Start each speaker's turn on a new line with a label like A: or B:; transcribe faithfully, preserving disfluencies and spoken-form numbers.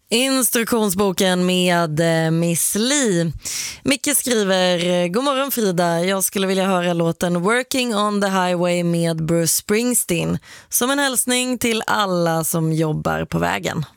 A: Instruktionsboken med eh, Miss Li. Micke skriver: God morgon Frida, jag skulle vilja höra låten Working on the Highway med Bruce Springsteen som en hälsning till alla som jobbar på vägen.